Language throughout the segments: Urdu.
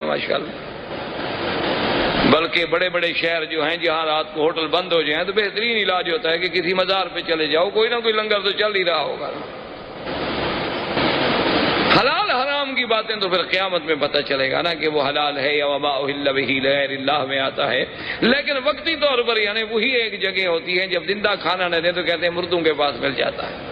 ماشاءاللہ. بلکہ بڑے بڑے شہر جو ہیں جہاں رات کو ہوٹل بند ہو جائیں تو بہترین علاج ہوتا ہے کہ کسی مزار پہ چلے جاؤ، کوئی نہ کوئی لنگر تو چل ہی رہا ہوگا. حلال حرام کی باتیں تو پھر قیامت میں پتہ چلے گا نا کہ وہ حلال ہے یا وما اہل بہ لغیر اللہ میں آتا ہے. لیکن وقتی طور پر یعنی وہی ایک جگہ ہوتی ہے جب زندہ کھانا نہ دیں تو کہتے ہیں مردوں کے پاس مل جاتا ہے.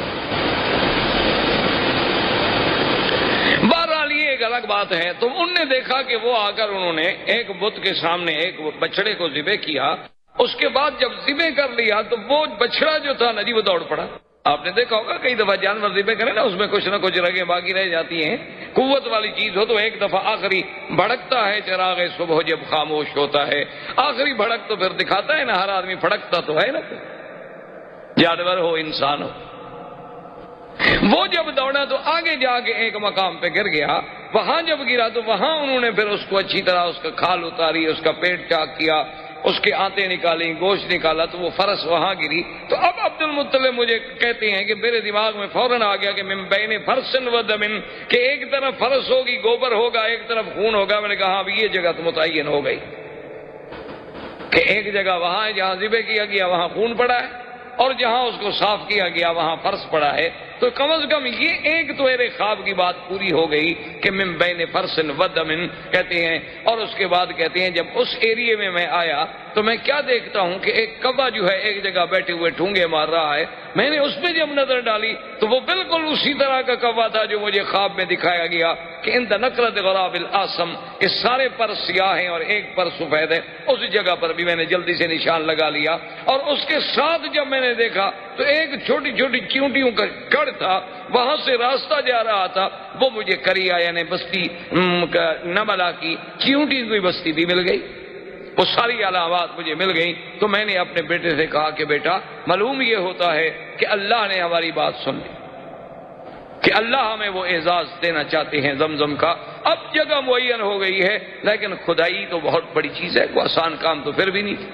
بہرحال یہ ایک الگ بات ہے. تو ان نے دیکھا کہ وہ آ کر انہوں نے ایک بت کے سامنے ایک بچڑے کو ذبح کیا. اس کے بعد جب ذبح کر لیا تو وہ بچڑا جو تھا نا جی وہ دوڑ پڑا. آپ نے دیکھا ہوگا کئی دفعہ جانور ذبح کریں نا اس میں کچھ نہ کچھ رگیں باقی رہ جاتی ہیں. قوت والی چیز ہو تو ایک دفعہ آخری بھڑکتا ہے چراغ صبح جب خاموش ہوتا ہے. آخری بھڑک تو پھر دکھاتا ہے نا، ہر آدمی بھڑکتا تو ہے نا، جانور ہو انسان ہو. وہ جب دوڑا تو آگے جا کے ایک مقام پہ گر گیا. وہاں جب گرا تو وہاں انہوں نے پھر اس کو اچھی طرح اس کا کھال اتاری، اس کا پیٹ چاک کیا، اس کے آنتیں نکالی، گوشت نکالا تو وہ فرس وہاں گری. تو اب عبد المطلب مجھے کہتے ہیں کہ میرے دماغ میں فوراً آ گیا کہ من بین فرس و دم، کہ ایک طرف فرس ہوگی گوبر ہوگا، ایک طرف خون ہوگا. میں نے کہا اب یہ جگہ تو متعین ہو گئی کہ ایک جگہ وہاں ہے جہاں ذبح کیا گیا وہاں خون پڑا ہے، اور جہاں اس کو صاف کیا گیا وہاں فرش پڑا ہے. تو کم از کم یہ ایک تو میرے خواب کی بات پوری ہو گئی کہ من بین فرس و دم کہتے ہیں. اور اس کے بعد کہتے ہیں جب اس ایریے میں آیا تو میں کیا دیکھتا ہوں کہ ایک کوا جو ہے ایک جگہ بیٹھے ہوئے ٹھونگے مار رہا ہے. میں نے اس پہ جب نظر ڈالی تو وہ بالکل اسی طرح کا کوا تھا جو مجھے خواب میں دکھایا گیا کہ انت نقرت غراب الاسم، کہ سارے پر سیاہ ہیں اور ایک پر سفید ہے. اس جگہ پر بھی میں نے جلدی سے نشان لگا لیا. اور اس کے ساتھ جب میں نے دیکھا تو ایک چھوٹی چھوٹی چیونٹیوں کا گڑھ تھا، وہاں سے راستہ جا رہا تھا. وہ مجھے کریا یعنی بستی نملا کی چیونٹی کوئی بستی بھی مل گئی. وہ ساری علامات مجھے مل گئی. تو میں نے اپنے بیٹے سے کہا کہ بیٹا معلوم یہ ہوتا ہے کہ اللہ نے ہماری بات سن لی، کہ اللہ ہمیں وہ اعزاز دینا چاہتے ہیں زمزم کا. اب جگہ معین ہو گئی ہے لیکن خدائی تو بہت بڑی چیز ہے، کوئی آسان کام تو پھر بھی نہیں تھا.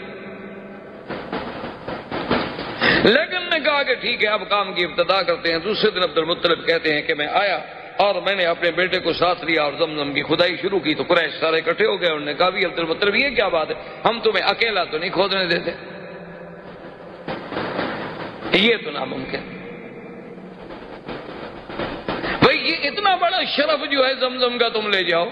لیکن نے کہا کہ ٹھیک ہے اب کام کی ابتدا کرتے ہیں. دوسرے دن عبد المطلب کہتے ہیں کہ میں آیا اور میں نے اپنے بیٹے کو ساتھ لیا اور زمزم کی کھدائی شروع کی. تو قریش سارے اکٹھے ہو گئے. انہوں نے کہا بھی عبد المطلب یہ کیا بات ہے، ہم تمہیں اکیلا تو نہیں کھودنے دیتے، یہ تو ناممکن. بھائی یہ اتنا بڑا شرف جو ہے زمزم کا تم لے جاؤ،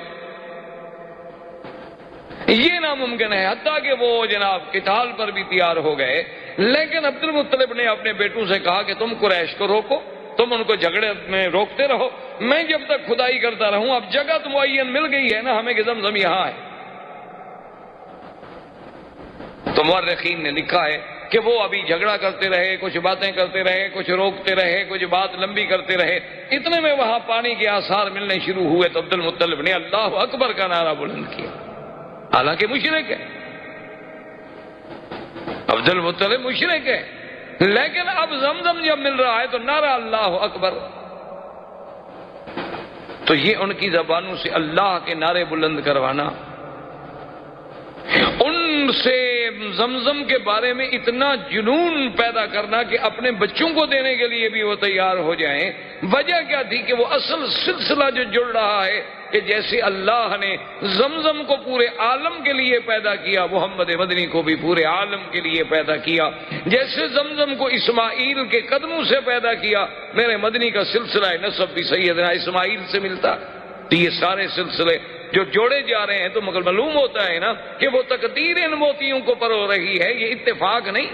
یہ ناممکن ہے. حتیٰ کہ وہ جناب قتال پر بھی تیار ہو گئے. لیکن عبد المطلب نے اپنے بیٹوں سے کہا کہ تم قریش کو روکو، تم ان کو جھگڑے میں روکتے رہو، میں جب تک کھدائی کرتا رہوں. اب جگہ تو معین مل گئی ہے نا ہمیں کہ زمزم یہاں ہے. تو مورخین نے لکھا ہے کہ وہ ابھی جھگڑا کرتے رہے، کچھ باتیں کرتے رہے، کچھ روکتے رہے، کچھ بات لمبی کرتے رہے. اتنے میں وہاں پانی کے آثار ملنے شروع ہوئے تو عبد المطلب نے اللہ اکبر کا نعرہ بلند کیا. حالانکہ مشرک ہے، عبد المطلب مشرک ہے، لیکن اب زمزم جب مل رہا ہے تو نعرہ اللہ اکبر. تو یہ ان کی زبانوں سے اللہ کے نعرے بلند کروانا، ان سے زمزم کے بارے میں اتنا جنون پیدا کرنا کہ اپنے بچوں کو دینے کے لیے بھی وہ تیار ہو جائیں. وجہ کیا تھی کہ وہ اصل سلسلہ جو جڑ رہا ہے کہ جیسے اللہ نے زمزم کو پورے عالم کے لیے پیدا کیا، محمد مدنی کو بھی پورے عالم کے لیے پیدا کیا. جیسے زمزم کو اسماعیل کے قدموں سے پیدا کیا، میرے مدنی کا سلسلہ نسب بھی سیدنا اسماعیل سے ملتا. تو یہ سارے سلسلے جو جوڑے جا رہے ہیں تو مگر معلوم ہوتا ہے نا کہ وہ تقدیر ان موتیوں کو پرو رہی ہے، یہ اتفاق نہیں.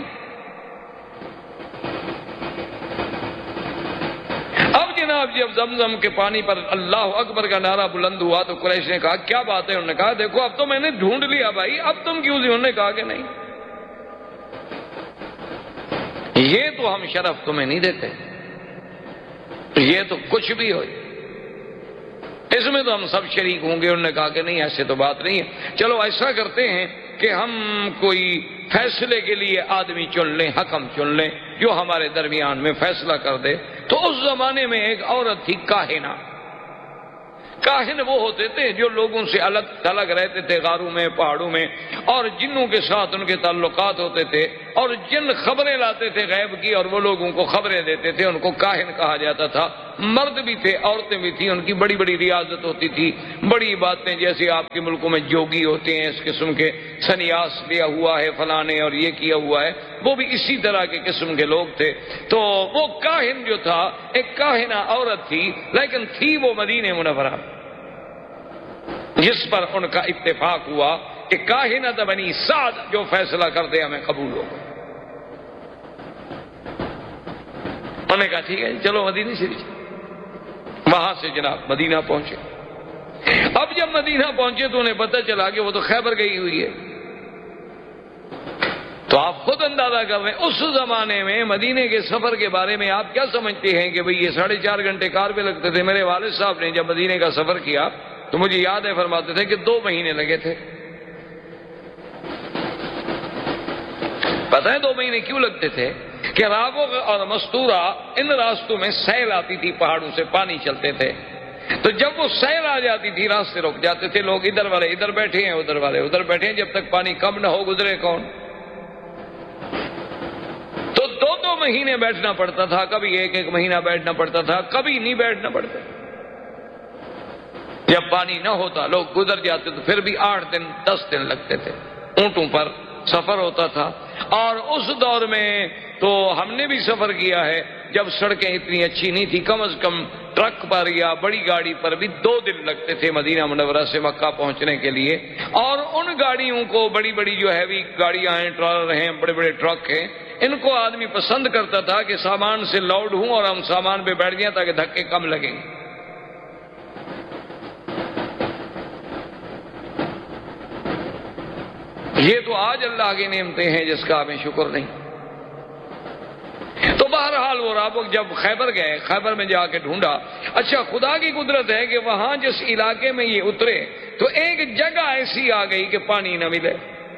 اب جناب جب زمزم کے پانی پر اللہ اکبر کا نعرہ بلند ہوا تو قریش نے کہا کیا بات ہے؟ انہوں نے کہا دیکھو اب تو میں نے ڈھونڈ لیا بھائی، اب تم کیوں؟ انہوں نے کہا کہ نہیں، یہ تو ہم شرف تمہیں نہیں دیتے، یہ تو کچھ بھی ہو اس میں تو ہم سب شریک ہوں گے. انہوں نے کہا کہ نہیں ایسے تو بات نہیں ہے، چلو ایسا کرتے ہیں کہ ہم کوئی فیصلے کے لیے آدمی چن لیں، حکم چن لیں جو ہمارے درمیان میں فیصلہ کر دے. تو اس زمانے میں ایک عورت تھی کاہنہ. کاہن وہ ہوتے تھے جو لوگوں سے الگ تھلگ رہتے تھے، غاروں میں، پہاڑوں میں، اور جنوں کے ساتھ ان کے تعلقات ہوتے تھے. اور جن خبریں لاتے تھے غیب کی اور وہ لوگوں کو خبریں دیتے تھے، ان کو کاہن کہا جاتا تھا۔ مرد بھی تھے، عورتیں بھی تھیں، ان کی بڑی بڑی ریاضت ہوتی تھی، بڑی باتیں جیسے آپ کے ملکوں میں جوگی ہوتے ہیں، اس قسم کے سنیاس لیا ہوا ہے فلاں نے اور یہ کیا ہوا ہے، وہ بھی اسی طرح کے قسم کے لوگ تھے۔ تو وہ کاہن جو تھا ایک کاہنہ عورت تھی، لیکن تھی وہ مدینہ منورہ، جس پر ان کا اتفاق ہوا کہ کاہنہ بنی سعد جو فیصلہ کر دے ہمیں قبول ہوگا۔ انہوں نے کہا ٹھیک ہے چلو مدینہ شریف۔ وہاں سے جناب مدینہ پہنچے۔ اب جب مدینہ پہنچے تو انہیں پتہ چلا کہ وہ تو خیبر گئی ہوئی ہے۔ تو آپ خود اندازہ کر رہے ہیں اس زمانے میں مدینے کے سفر کے بارے میں آپ کیا سمجھتے ہیں کہ بھئی یہ 4.5 گھنٹے کار پہ لگتے تھے۔ میرے والد صاحب نے جب مدینے کا سفر کیا تو مجھے یاد ہے فرماتے تھے کہ 2 مہینے لگے تھے۔ پتہ ہے 2 مہینے کیوں لگتے تھے؟ کہ راوغ اور مستورہ ان راستوں میں سیل آتی تھی، پہاڑوں سے پانی چلتے تھے، تو جب وہ سیل آ جاتی تھی راستے رک جاتے تھے، لوگ ادھر والے ادھر بیٹھے ہیں، ادھر والے ادھر بیٹھے ہیں، جب تک پانی کم نہ ہو گزرے کون؟ تو 2 مہینے بیٹھنا پڑتا تھا، کبھی 1 مہینہ بیٹھنا پڑتا تھا، کبھی نہیں بیٹھنا پڑتا۔ جب پانی نہ ہوتا لوگ گزر جاتے تو پھر بھی 8 دن 10 دن لگتے تھے، اونٹوں پر سفر ہوتا تھا۔ اور اس دور میں تو ہم نے بھی سفر کیا ہے جب سڑکیں اتنی اچھی نہیں تھی، کم از کم ٹرک پر یا بڑی گاڑی پر بھی 2 دن لگتے تھے مدینہ منورہ سے مکہ پہنچنے کے لیے۔ اور ان گاڑیوں کو بڑی بڑی جو ہیوی گاڑیاں ہیں، ٹرالر ہیں، بڑے بڑے ٹرک ہیں، ان کو آدمی پسند کرتا تھا کہ سامان سے لوڈ ہوں اور ہم سامان پہ بیٹھ جائیں تاکہ دھکے کم لگیں۔ یہ تو آج اللہ کی نعمتیں ہیں جس کا ہمیں شکر نہیں۔ تو بہرحال وہ رابق جب خیبر گئے، خیبر میں جا کے ڈھونڈا۔ اچھا خدا کی قدرت ہے کہ وہاں جس علاقے میں یہ اترے تو ایک جگہ ایسی آ گئی کہ پانی نہ ملے۔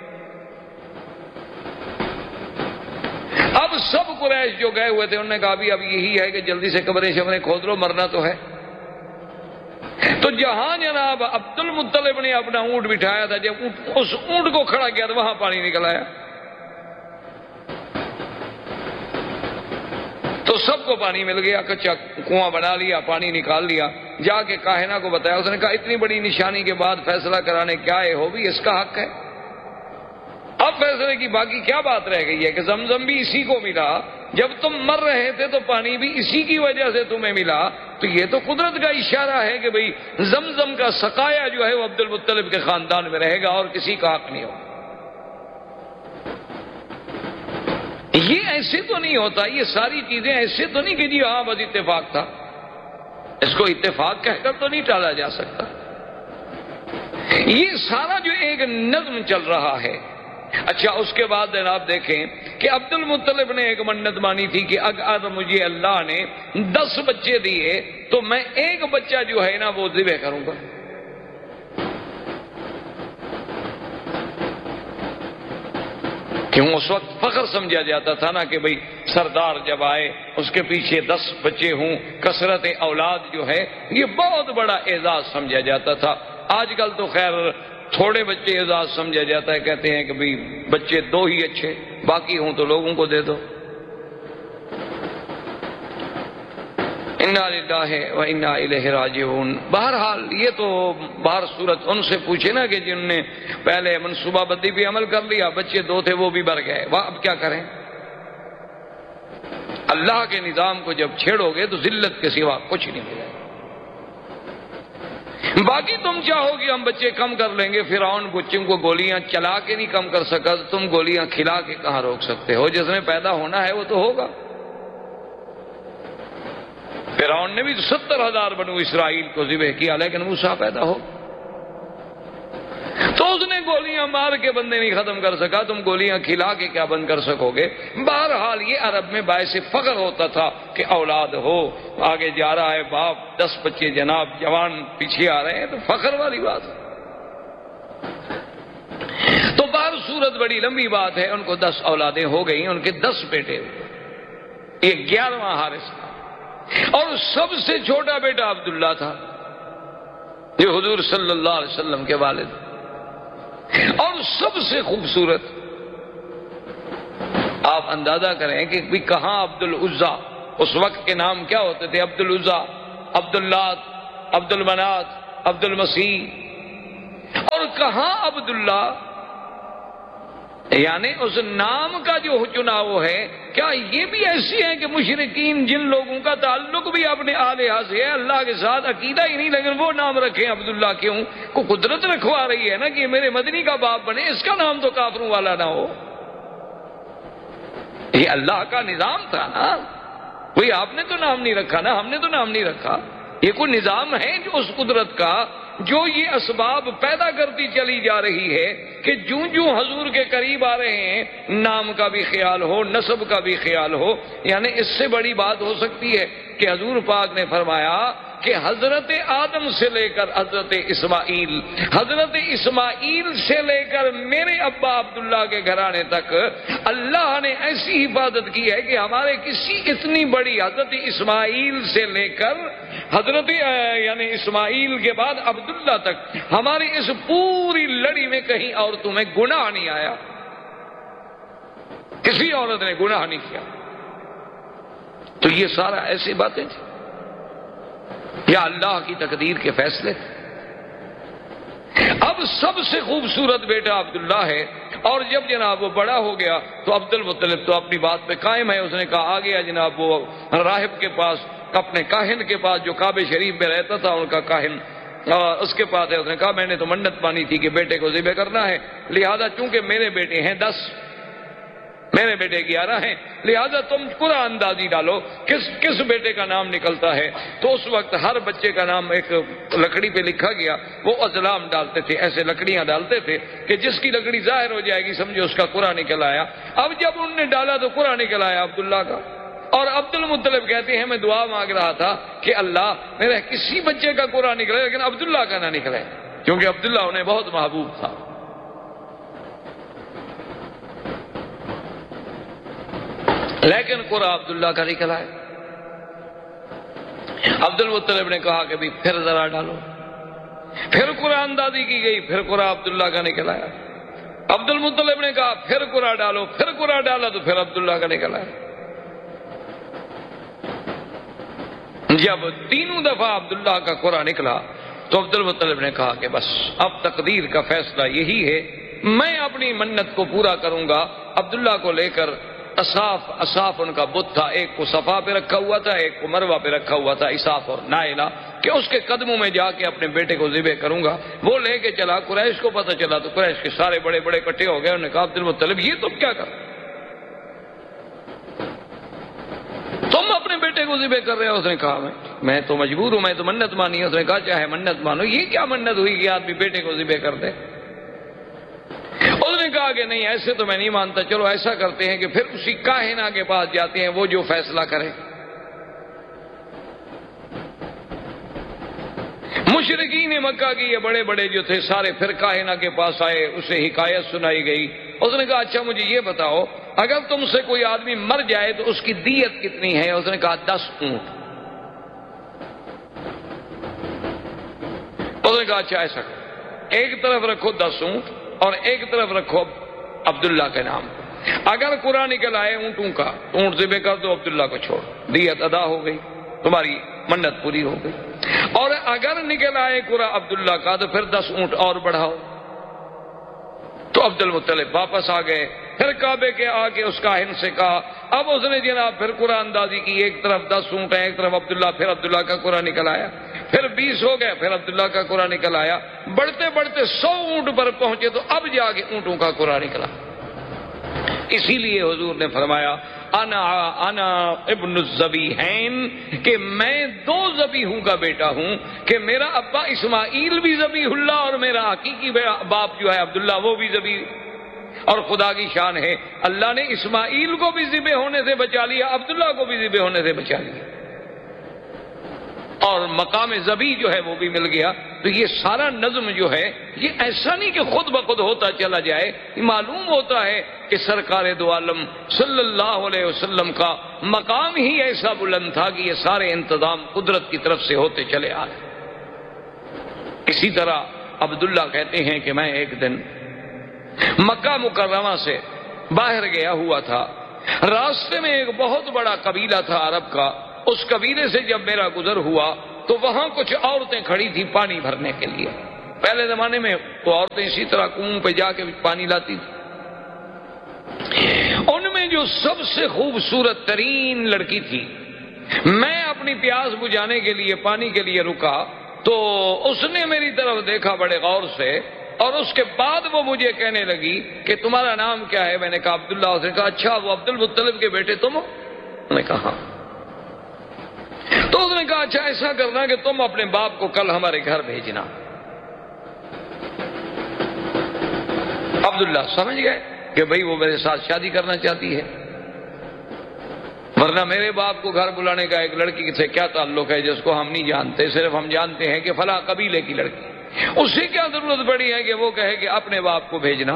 اب سب قریش جو گئے ہوئے تھے انہوں نے کہا بھی اب یہی ہے کہ جلدی سے قبریں شبریں کھود لو، مرنا تو ہے۔ تو جہاں جناب عبد المطلب نے اپنا اونٹ بٹھایا تھا، جب اس اونٹ کو کھڑا کیا تو وہاں پانی نکل آیا۔ تو سب کو پانی مل گیا، کچا کنواں بنا لیا، پانی نکال لیا۔ جا کے کاہنہ کو بتایا، اس نے کہا اتنی بڑی نشانی کے بعد فیصلہ کرانے کیا ہے، ہو بھی اس کا حق ہے۔ اب فیصلے کی باقی کیا بات رہ گئی ہے کہ زمزم بھی اسی کو ملا، جب تم مر رہے تھے تو پانی بھی اسی کی وجہ سے تمہیں ملا، تو یہ تو قدرت کا اشارہ ہے کہ بھئی زمزم کا سقایا جو ہے وہ عبد المطلب کے خاندان میں رہے گا اور کسی کا حق نہیں ہوگا۔ یہ ایسے تو نہیں ہوتا، یہ ساری چیزیں ایسے تو نہیں کہ جی ہاں بس اتفاق تھا، اس کو اتفاق کہہ کر تو نہیں ٹالا جا سکتا۔ یہ سارا جو ایک نظم چل رہا ہے۔ اچھا اس کے بعد جناب دیکھیں کہ عبد المطلب نے ایک منت مانی تھی کہ اگر مجھے اللہ نے 10 بچے دیے تو میں 1 بچہ جو ہے نا وہ ذبح کروں گا۔ کیوں اس وقت فخر سمجھا جاتا تھا نا کہ بھئی سردار جب آئے اس کے پیچھے 10 بچے ہوں، کثرت اولاد جو ہے یہ بہت بڑا اعزاز سمجھا جاتا تھا۔ آج کل تو خیر تھوڑے بچے اعزاز سمجھا جاتا ہے، کہتے ہیں کہ بھئی بچے 2 ہی اچھے، باقی ہوں تو لوگوں کو دے دو۔ انا للہ و انا الیہ راجعون۔ بہرحال یہ تو باہر صورت ان سے پوچھے نا کہ جن نے پہلے منصوبہ بندی پہ عمل کر لیا، بچے 2 تھے وہ بھی مر گئے، وہ اب کیا کریں؟ اللہ کے نظام کو جب چھیڑو گے تو ذلت کے سوا کچھ نہیں ملے۔ باقی تم چاہو کہ ہم بچے کم کر لیں گے، فرعون بچوں کو گولیاں چلا کے نہیں کم کر سکا تو تم گولیاں کھلا کے کہاں روک سکتے ہو؟ جس نے پیدا ہونا ہے وہ تو ہوگا۔ فرعون نے بھی 70,000 بنو اسرائیل کو ذبح کیا لیکن موسیٰ پیدا ہو، تو اس نے گولیاں مار کے بندے نہیں ختم کر سکا، تم گولیاں کھلا کے کیا بند کر سکو گے؟ بہرحال یہ عرب میں باعث فخر ہوتا تھا کہ اولاد ہو، آگے جا رہا ہے باپ، 10 بچے جناب جوان پیچھے آ رہے ہیں، تو فخر والی بات ہے۔ تو بہر صورت بڑی لمبی بات ہے، ان کو 10 اولادیں ہو گئیں، ان کے 10 بیٹے ہوئے، یہ 11واں حارث تھا، اور سب سے چھوٹا بیٹا عبداللہ تھا جو حضور صلی اللہ علیہ وسلم کے والد، اور سب سے خوبصورت آپ اندازہ کریں کہ بھی کہاں عبد العزیٰ، اس وقت کے نام کیا ہوتے تھے؟ عبد العزیٰ، عبد اللات، عبد المنات، عبد المسیح، اور کہاں عبداللہ؟ یعنی اس نام کا جو چناؤ ہے، کیا یہ بھی ایسی ہے کہ مشرکین جن لوگوں کا تعلق بھی اپنے آلہہ سے ہے، اللہ کے ساتھ عقیدہ ہی نہیں، لیکن وہ نام رکھیں عبداللہ کیوں؟ کو قدرت رکھوا رہی ہے نا کہ میرے مدنی کا باپ بنے، اس کا نام تو کافروں والا نہ ہو۔ یہ اللہ کا نظام تھا نا، کوئی آپ نے تو نام نہیں رکھا نا، ہم نے تو نام نہیں رکھا۔ یہ کوئی نظام ہے جو اس قدرت کا، جو یہ اسباب پیدا کرتی چلی جا رہی ہے کہ جوں جوں حضور کے قریب آ رہے ہیں نام کا بھی خیال ہو، نسب کا بھی خیال ہو۔ یعنی اس سے بڑی بات ہو سکتی ہے کہ حضور پاک نے فرمایا کہ حضرت آدم سے لے کر حضرت اسماعیل، حضرت اسماعیل سے لے کر میرے ابا عبداللہ کے گھرانے تک اللہ نے ایسی حفاظت کی ہے کہ ہمارے کسی اتنی بڑی حضرت اسماعیل سے لے کر حضرت یعنی اسماعیل کے بعد عبداللہ تک ہماری اس پوری لڑی میں کہیں عورتوں میں گناہ نہیں آیا، کسی عورت نے گناہ نہیں کیا۔ تو یہ سارا ایسی باتیں تھیں یا اللہ کی تقدیر کے فیصلے تھے۔ اب سب سے خوبصورت بیٹا عبداللہ ہے، اور جب جناب وہ بڑا ہو گیا تو عبد المطلب تو اپنی بات پہ قائم ہے، اس نے کہا آ گیا جناب وہ راہب کے پاس، اپنے کاہن کے پاس جو کعبہ شریف میں رہتا تھا ان کا کاہن، اس کے پاس ہے۔ اس نے کہا میں نے تو منت مانی تھی کہ بیٹے کو ذبح کرنا ہے، لہذا چونکہ میرے بیٹے ہیں 10، میرے بیٹے 11 ہیں، لہذا تم قرآن اندازی ڈالو کس بیٹے کا نام نکلتا ہے۔ تو اس وقت ہر بچے کا نام ایک لکڑی پہ لکھا گیا، وہ ازلام ڈالتے تھے، ایسے لکڑیاں ڈالتے تھے کہ جس کی لکڑی ظاہر ہو جائے گی سمجھو اس کا قرآن نکل آیا۔ اب جب انہوں نے ڈالا تو قرآن نکل آیا عبداللہ کا، اور عبد المطلب کہتے ہیں میں دعا مانگ رہا تھا کہ اللہ میرے کسی بچے کا قرآن نکلے لیکن عبداللہ کا نہ نکلے، کیونکہ عبداللہ انہیں بہت محبوب تھا۔ لیکن قرآن عبداللہ کا نکلا ہے۔ عبد المطلب نے کہا کہ بھی پھر ذرا ڈالو، پھر قرآن اندازی کی گئی، پھر قرآن عبداللہ کا نکلا ہے۔ عبد المطلب نے کہا پھر قرآن ڈالو، پھر قرآن ڈالا تو پھر عبداللہ کا نکلا ہے۔ جب تینوں دفعہ عبداللہ کا قرآن نکلا تو عبد المطلب نے کہا کہ بس اب تقدیر کا فیصلہ یہی ہے، میں اپنی منت کو پورا کروں گا۔ عبداللہ کو لے کر اصاف ان کا بت تھا، ایک کو صفا پہ رکھا ہوا تھا، ایک کو مروہ پہ رکھا ہوا تھا، اصاف اور نائلہ، کہ اس کے قدموں میں جا کے اپنے بیٹے کو ذبح کروں گا۔ وہ لے کے چلا، قریش کو پتہ چلا تو قریش کے سارے بڑے بڑے اکٹھے ہو گئے۔ انہوں نے کہا عبد المطلب یہ تم کیا کر، تم اپنے بیٹے کو ذبح کر رہے ہو؟ اس نے کہا میں تو مجبور ہوں، میں تو منت مانی ہے۔ اس نے کہا چاہے منت مانو، یہ کیا منت ہوئی کہ آدمی بیٹے کو ذبح کر دے؟ اس نے کہا کہ نہیں ایسے تو میں نہیں مانتا، چلو ایسا کرتے ہیں کہ پھر اسی کاہنہ کے پاس جاتے ہیں، وہ جو فیصلہ کرے۔ مشرکین مکہ کی یہ بڑے بڑے جو تھے سارے پھر کاہنہ کے پاس آئے، اسے حکایت سنائی گئی۔ اس نے کہا اچھا مجھے یہ بتاؤ اگر تم سے کوئی آدمی مر جائے تو اس کی دیت کتنی ہے؟ اس نے کہا 10 اونٹ۔ اس نے کہا اچھا ایسا کرو، ایک طرف رکھو 10 اونٹ اور ایک طرف رکھو عبداللہ کے نام۔ اگر قرآن نکل آئے اونٹوں کا، اونٹ ذبح کر دو، عبداللہ کو چھوڑ، دیت ادا ہو گئی، تمہاری منت پوری ہو گئی۔ اور اگر نکل آئے قرآن عبداللہ کا تو پھر 10 اونٹ اور بڑھاؤ۔ تو عبد المطلب واپس آ گئے، پھر کعبے کے آ کے اس کاہن سے کہا، اب اس نے جناب پھر قرآن اندازی کی، ایک طرف 10 اونٹ ہے، ایک طرف عبداللہ، پھر عبداللہ کا قرآن نکل آیا، پھر 20 ہو گئے، پھر عبداللہ کا قرآن نکل آیا، بڑھتے بڑھتے 100 اونٹ پر پہنچے تو اب جا کے اونٹوں کا قرآن نکلا۔ اسی لیے حضور نے فرمایا انا ابن الذبیحین، کہ میں 2 ذبیحوں کا بیٹا ہوں، کہ میرا ابا اسماعیل بھی ذبیح اللہ اور میرا حقیقی باپ جو ہے عبداللہ وہ بھی ذبیح۔ اور خدا کی شان ہے اللہ نے اسماعیل کو بھی ذبح ہونے سے بچا لیا، عبداللہ کو بھی ذبح ہونے سے بچا لیا، اور مقام ذبیح جو ہے وہ بھی مل گیا۔ تو یہ سارا نظم جو ہے یہ ایسا نہیں کہ خود بخود ہوتا چلا جائے، یہ معلوم ہوتا ہے کہ سرکار دو عالم صلی اللہ علیہ وسلم کا مقام ہی ایسا بلند تھا کہ یہ سارے انتظام قدرت کی طرف سے ہوتے چلے آئے۔ اسی طرح عبداللہ کہتے ہیں کہ میں ایک دن مکہ مکرمہ سے باہر گیا ہوا تھا، راستے میں ایک بہت بڑا قبیلہ تھا عرب کا، اس قبیلے سے جب میرا گزر ہوا تو وہاں کچھ عورتیں کھڑی تھی پانی بھرنے کے لیے. پہلے زمانے میں تو عورتیں اسی طرح کنویں پہ جا کے پانی لاتی تھی. ان میں جو سب سے خوبصورت ترین لڑکی تھی، میں اپنی پیاس بجھانے کے لیے پانی کے لیے رکا تو اس نے میری طرف دیکھا بڑے غور سے، اور اس کے بعد وہ مجھے کہنے لگی کہ تمہارا نام کیا ہے؟ میں نے کہا عبداللہ. اس نے کہا اچھا وہ عبد المطلب کے بیٹے تم ہو؟ میں نے کہا ہاں. تو اس نے کہا اچھا ایسا کرنا کہ تم اپنے باپ کو کل ہمارے گھر بھیجنا. عبداللہ سمجھ گئے کہ بھئی وہ میرے ساتھ شادی کرنا چاہتی ہے، ورنہ میرے باپ کو گھر بلانے کا ایک لڑکی سے کیا تعلق ہے جس کو ہم نہیں جانتے، صرف ہم جانتے ہیں کہ فلاں قبیلے کی لڑکی. اسے کیا ضرورت پڑی ہے کہ وہ کہے کہ اپنے باپ کو بھیجنا.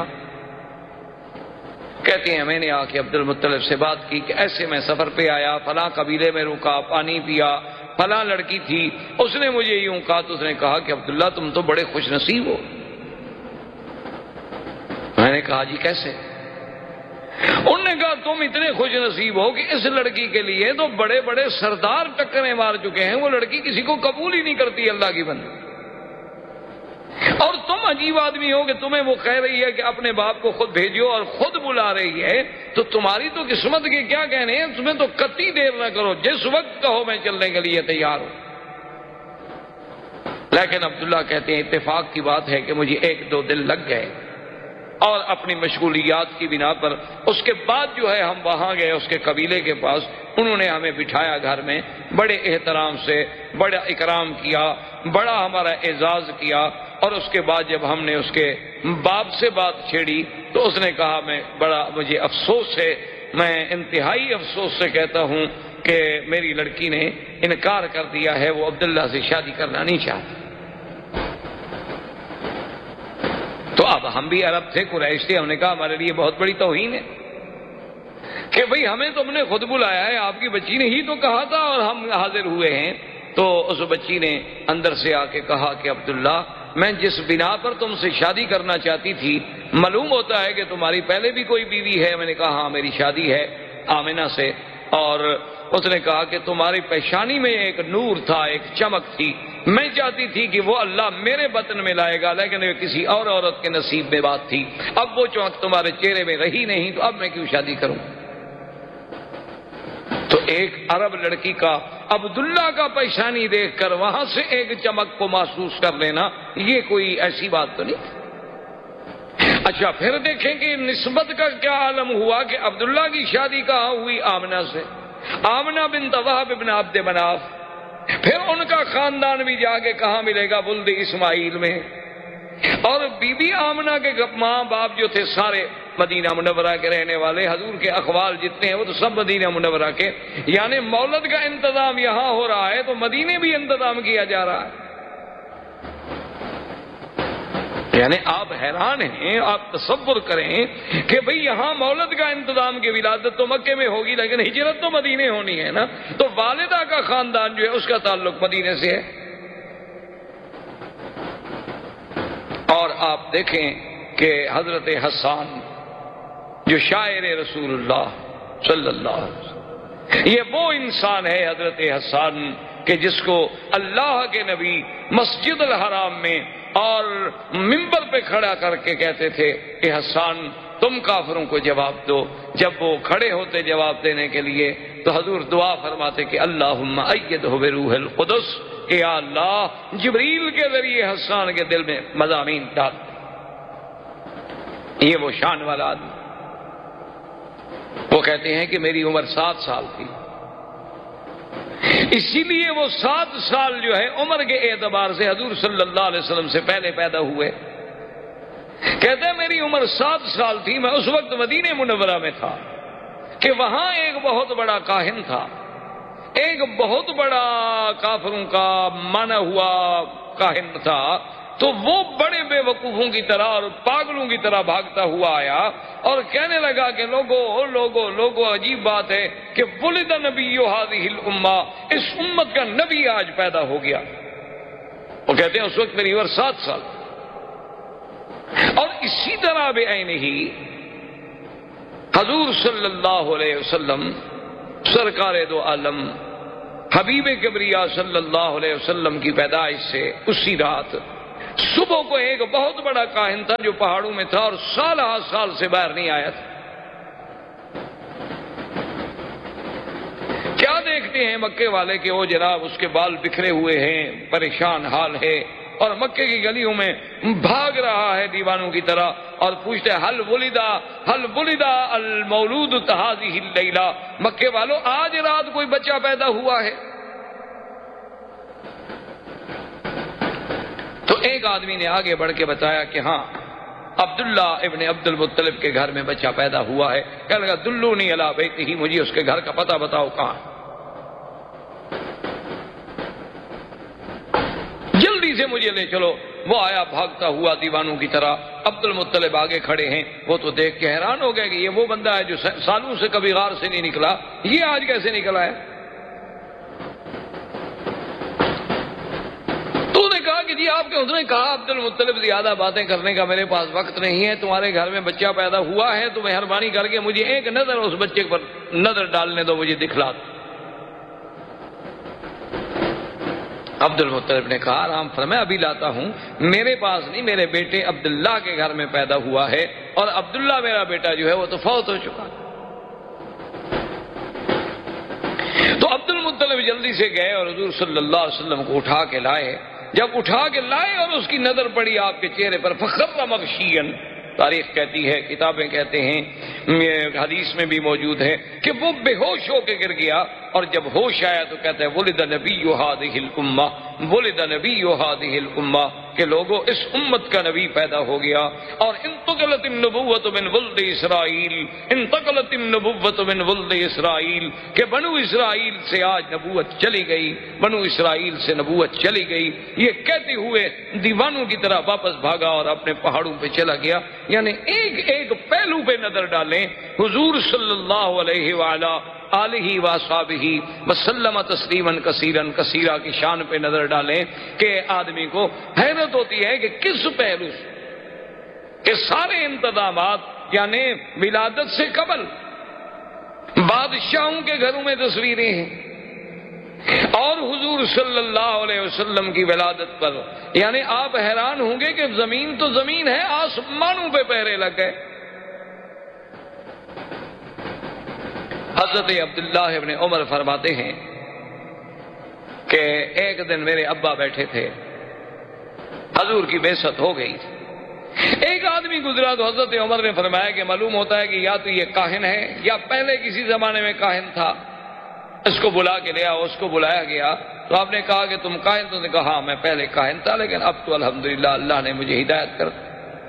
کہتے ہیں میں نے آ کے عبد المطلب سے بات کی کہ ایسے میں سفر پہ آیا، فلاں قبیلے میں رکا، پانی پیا، فلاں لڑکی تھی، اس نے مجھے یوں کہا. تو اس نے کہا کہ عبداللہ تم تو بڑے خوش نصیب ہو. میں نے کہا جی کیسے؟ انہوں نے کہا تم اتنے خوش نصیب ہو کہ اس لڑکی کے لیے تو بڑے بڑے سردار ٹکریں مار چکے ہیں، وہ لڑکی کسی کو قبول ہی نہیں کرتی اللہ کی بندی. اور تم عجیب آدمی ہو کہ تمہیں وہ کہہ رہی ہے کہ اپنے باپ کو خود بھیجو اور خود بلا رہی ہے، تو تمہاری تو قسمت کے کیا کہنے ہیں، تمہیں تو قطعی دیر نہ کرو، جس وقت کہو میں چلنے کے لیے تیار ہوں. لیکن عبداللہ کہتے ہیں اتفاق کی بات ہے کہ مجھے 1-2 دن لگ گئے، اور اپنی مشغولیات کی بنا پر اس کے بعد جو ہے ہم وہاں گئے اس کے قبیلے کے پاس. انہوں نے ہمیں بٹھایا گھر میں، بڑے احترام سے بڑا اکرام کیا، بڑا ہمارا اعزاز کیا. اور اس کے بعد جب ہم نے اس کے باپ سے بات چھیڑی تو اس نے کہا مجھے افسوس ہے، میں انتہائی افسوس سے کہتا ہوں کہ میری لڑکی نے انکار کر دیا ہے، وہ عبداللہ سے شادی کرنا نہیں چاہتی. تو اب ہم بھی عرب تھے، قریش تھے، ہم نے کہا ہمارے لیے بہت بڑی توہین ہے کہ بھئی ہمیں تم نے خود بلایا ہے، آپ کی بچی نے ہی تو کہا تھا اور ہم حاضر ہوئے ہیں. تو اس بچی نے اندر سے آ کے کہا کہ عبداللہ میں جس بنا پر تم سے شادی کرنا چاہتی تھی، معلوم ہوتا ہے کہ تمہاری پہلے بھی کوئی بیوی ہے. میں نے کہا ہاں میری شادی ہے آمنہ سے. اور اس نے کہا کہ تمہاری پیشانی میں ایک نور تھا، ایک چمک تھی، میں چاہتی تھی کہ وہ اللہ میرے بطن میں لائے گا، لیکن وہ کسی اور عورت کے نصیب میں بات تھی. اب وہ چمک تمہارے چہرے میں رہی نہیں، تو اب میں کیوں شادی کروں؟ تو ایک عرب لڑکی کا عبداللہ کا پیشانی دیکھ کر وہاں سے ایک چمک کو محسوس کر لینا، یہ کوئی ایسی بات تو نہیں. اچھا پھر دیکھیں کہ نسبت کا کیا عالم ہوا کہ عبداللہ کی شادی کہاں ہوئی؟ آمنہ سے. آمنہ بنت وہب بن عبد مناف. پھر ان کا خاندان بھی جا کے کہاں ملے گا؟ ولد اسماعیل میں. اور بی بی آمنہ کے ماں باپ جو تھے سارے مدینہ منورہ کے رہنے والے، حضور کے اخوال جتنے ہیں وہ تو سب مدینہ منورہ کے. یعنی مولد کا انتظام یہاں ہو رہا ہے تو مدینے بھی انتظام کیا جا رہا ہے. یعنی آپ حیران ہیں، آپ تصور کریں کہ بھئی یہاں مولد کا انتظام کی ولادت تو مکے میں ہوگی، لیکن ہجرت تو مدینے ہونی ہے نا. تو والدہ کا خاندان جو ہے اس کا تعلق مدینے سے ہے. اور آپ دیکھیں کہ حضرت حسان جو شاعر رسول اللہ صلی اللہ علیہ وسلم، یہ وہ انسان ہے حضرت حسان کہ جس کو اللہ کے نبی مسجد الحرام میں اور منبر پہ کھڑا کر کے کہتے تھے کہ حسان تم کافروں کو جواب دو. جب وہ کھڑے ہوتے جواب دینے کے لیے تو حضور دعا فرماتے کہ اللہم ایدہ بروح القدس، کہ یا اللہ جبریل کے ذریعے حسان کے دل میں مضامین ڈال. یہ وہ شان والا آدمی. وہ کہتے ہیں کہ میری عمر 7 سال تھی، اسی لیے وہ 7 سال جو ہے عمر کے اعتبار سے حضور صلی اللہ علیہ وسلم سے پہلے پیدا ہوئے. کہتے ہیں میری عمر 7 سال تھی، میں اس وقت مدینہ منورہ میں تھا کہ وہاں ایک بہت بڑا کاہن تھا، ایک بہت بڑا کافروں کا مانا ہوا کاہن تھا. تو وہ بڑے بے وقوفوں کی طرح اور پاگلوں کی طرح بھاگتا ہوا آیا اور کہنے لگا کہ لوگو عجیب بات ہے کہ ولد نبی هذه الامہ، اس امت کا نبی آج پیدا ہو گیا. وہ کہتے ہیں اس وقت میری عمر 7 سال. اور اسی طرح بے عین ہی حضور صلی اللہ علیہ وسلم سرکار دو عالم حبیب کبریا صلی اللہ علیہ وسلم کی پیدائش سے اسی رات صبح کو ایک بہت بڑا کاہن تھا جو پہاڑوں میں تھا اور سال ہر سال سے باہر نہیں آیا تھا. کیا دیکھتے ہیں مکے والے کہ وہ جناب اس کے بال بکھرے ہوئے ہیں, پریشان حال ہے, اور مکے کی گلیوں میں بھاگ رہا ہے دیوانوں کی طرح, اور پوچھتے ہیں حل ولدا المولود هذه الليلہ, مکے والوں آج رات کوئی بچہ پیدا ہوا ہے؟ تو ایک آدمی نے آگے بڑھ کے بتایا کہ ہاں عبداللہ ابن عبد المطلب کے گھر میں بچہ پیدا ہوا ہے. کہنے لگا دلونی علی بیتہ, مجھے اس کے گھر کا پتہ بتاؤ کہاں. جلدی سے مجھے لے چلو. وہ آیا بھاگتا ہوا دیوانوں کی طرح, عبد المطلب آگے کھڑے ہیں. وہ تو دیکھ کے حیران ہو گئے کہ یہ وہ بندہ ہے جو سالوں سے کبھی غار سے نہیں نکلا, یہ آج کیسے نکلا ہے؟ تو نے کہا کہ جی آپ کے اس نے کہا عبد المطلب زیادہ باتیں کرنے کا میرے پاس وقت نہیں ہے, تمہارے گھر میں بچہ پیدا ہوا ہے تو مہربانی کر کے مجھے ایک نظر اس بچے پر نظر ڈالنے دو, مجھے دکھلا دو. عبد المطلب نے کہا آرام فرمائے ابھی لاتا ہوں. میرے پاس نہیں, میرے بیٹے عبداللہ کے گھر میں پیدا ہوا ہے, اور عبداللہ میرا بیٹا جو ہے وہ تو فوت ہو چکا. تو عبد المطلب جلدی سے گئے اور حضور صلی اللہ علیہ وسلم کو اٹھا کے لائے. جب اٹھا کے لائے اور اس کی نظر پڑی آپ کے چہرے پر, فخر مغشین, تاریخ کہتی ہے, کتابیں کہتے ہیں, حدیث میں بھی موجود ہے کہ وہ بے ہوش ہو کے گر گیا, اور جب ہوش آیا تو کہتے ہیں ولد نبی هذه الامہ, ولد نبی هذه الامہ, کہ لوگوں اس امت کا نبی پیدا ہو گیا. اور انتقلت النبوۃ من ولد اسرائیل, انتقلت النبوۃ من ولد اسرائیل, کہ بنو اسرائیل سے آج نبوت چلی گئی, بنو اسرائیل سے نبوت چلی گئی. یہ کہتے ہوئے دیوانوں کی طرح واپس بھاگا اور اپنے پہاڑوں پہ چلا گیا. یعنی ایک ایک پہلو پہ نظر ڈالیں, حضور صلی اللہ علیہ وآلہ آلہ واصحابہ وسلم تسلیما کثیرا کثیرا کی شان پہ نظر ڈالیں کہ آدمی کو حیرت ہوتی ہے کہ کس پہلو سے, کہ سارے انتظامات یعنی ولادت سے قبل بادشاہوں کے گھروں میں تصویریں ہیں, اور حضور صلی اللہ علیہ وسلم کی ولادت پر یعنی آپ حیران ہوں گے کہ زمین تو زمین ہے, آسمانوں پہ پہرے لگ گئے. حضرت عبداللہ ابن عمر فرماتے ہیں کہ ایک دن میرے ابا بیٹھے تھے, حضور کی بعثت ہو گئی تھی. ایک آدمی گزرا تو حضرت عمر نے فرمایا کہ معلوم ہوتا ہے کہ یا تو یہ کاہن ہے یا پہلے کسی زمانے میں کاہن تھا, اس کو بلا کے لیا. اس کو بلایا گیا تو آپ نے کہا کہ تم کاہن؟ تو نے کہا ہاں میں پہلے کاہن تھا, لیکن اب تو الحمدللہ اللہ نے مجھے ہدایت کر.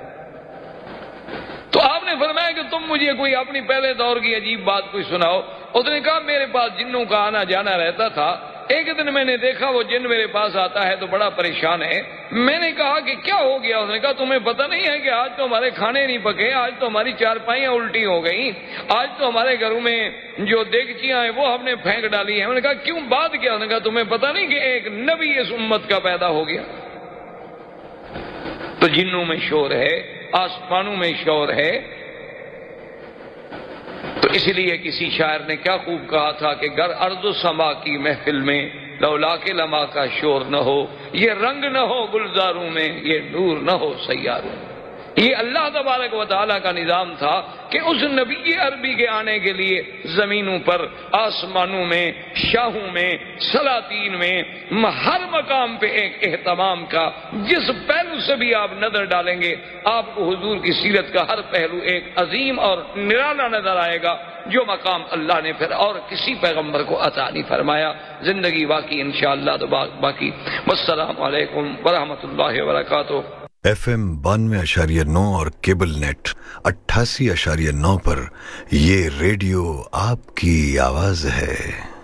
تو آپ نے فرمایا کہ تم مجھے کوئی اپنی پہلے دور کی عجیب بات کوئی سناؤ. اس نے کہا میرے پاس جنوں کا آنا جانا رہتا تھا, ایک دن میں نے دیکھا وہ جن میرے پاس آتا ہے تو بڑا پریشان ہے. میں نے کہا کہ کیا ہو گیا؟ اس نے کہا تمہیں پتہ نہیں ہے کہ آج تو ہمارے کھانے نہیں پکے, آج تو ہماری چارپائیاں الٹی ہو گئیں, آج تو ہمارے گھروں میں جو دیگچیاں ہیں وہ ہم نے پھینک ڈالی ہیں. میں نے کہا کیوں, بات کیا؟ اس نے کہا تمہیں پتہ نہیں کہ ایک نبی اس امت کا پیدا ہو گیا. تو جنوں میں شور ہے, آسمانوں میں شور ہے. تو اس لیے کسی شاعر نے کیا خوب کہا تھا کہ گر ارض و سما کی محفل میں لولا کے لما کا شور نہ ہو, یہ رنگ نہ ہو گلزاروں میں, یہ نور نہ ہو سیاروں میں. یہ اللہ تبارک و تعالیٰ کا نظام تھا کہ اس نبی عربی کے آنے کے لیے زمینوں پر, آسمانوں میں, شاہوں میں, سلاطین میں, ہر مقام پہ ایک اہتمام کا. جس پہلو سے بھی آپ نظر ڈالیں گے آپ کو حضور کی سیرت کا ہر پہلو ایک عظیم اور نرالا نظر آئے گا, جو مقام اللہ نے پھر اور کسی پیغمبر کو عطا نہیں فرمایا. زندگی باقی انشاءاللہ تو باقی. والسلام علیکم ورحمۃ اللہ وبرکاتہ. FM 92.9 اور کیبل نیٹ 88.9 پر یہ ریڈیو آپ کی آواز ہے.